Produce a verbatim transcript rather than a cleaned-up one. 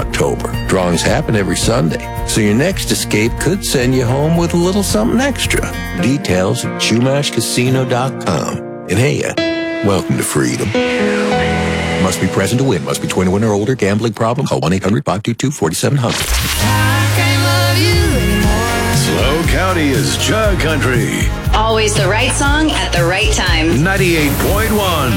October. Drawings happen every Sunday, so your next escape could send you home with a little something extra. Details at chumash casino dot com. And hey, uh, welcome to freedom. Must be present to win. Must be twenty-one or older. Gambling problem? Call one eight hundred five two two four seven zero zero. Slow County is Chug Country. Always the right song at the right time. ninety-eight point one.